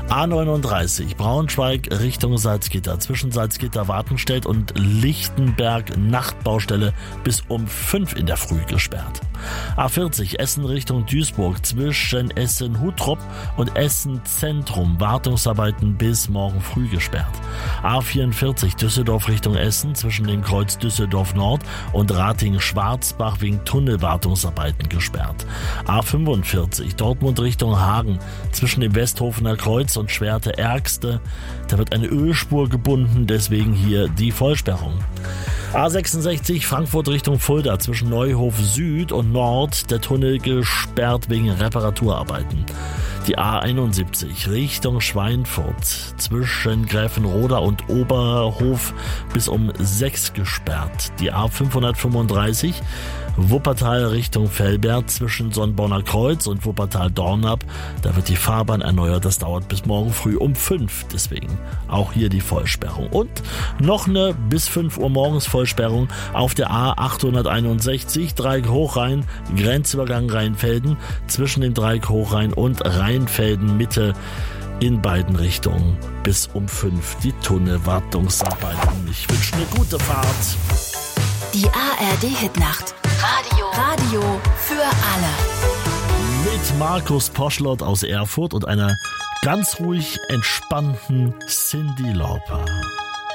A39 Braunschweig Richtung Salzgitter. Zwischen Salzgitter-Wartenstedt und Lichtenberg Nachtbaustelle bis um 5 in der Früh gesperrt. A40 Essen Richtung Duisburg. Zwischen Essen-Huttrop und Essen-Zentrum. Wartungsarbeiten bis morgen früh gesperrt. A44 Düsseldorf Richtung Essen. Zwischen dem Kreuz Düsseldorf Nord und Ratingen-Schwarzbach wegen Tunnelwartungsarbeiten gesperrt. A45 Dortmund Richtung Hagen. Zwischen dem Westhofener Kreuz und Schwerte-Ergste. Da wird eine Ölspur gebunden, deswegen hier die Vollsperrung. A66 Frankfurt Richtung Fulda. Zwischen Neuhof Süd und Nord der Tunnel gesperrt wegen Reparaturarbeiten. Die A71 Richtung Schweinfurt. Zwischen Gräfenroda und Oberhof bis um 6 gesperrt. Die A535 Wuppertal Richtung Velbert zwischen Sonnborner Kreuz und Wuppertal-Dornap. Da wird die Fahrbahn erneuert. Das dauert bis morgen früh um 5. Deswegen auch hier die Vollsperrung. Und noch eine bis 5 Uhr morgens Vollsperrung auf der A861 Dreieck Hochrhein, Grenzübergang Rheinfelden zwischen dem Dreieck Hochrhein und Rheinfelden Mitte in beiden Richtungen bis um 5 die Tunnelwartungsarbeiten. Ich wünsche eine gute Fahrt. Die ARD-Hitnacht. Radio für alle. Mit Markus Poschlott aus Erfurt und einer ganz ruhig entspannten Cyndi Lauper.